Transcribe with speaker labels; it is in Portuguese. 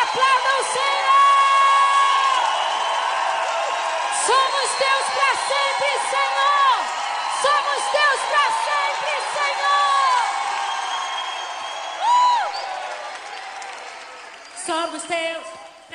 Speaker 1: Aplauda o Senhor! Somos teus para sempre, Senhor! Somos teus para sempre, Senhor! Somos teus.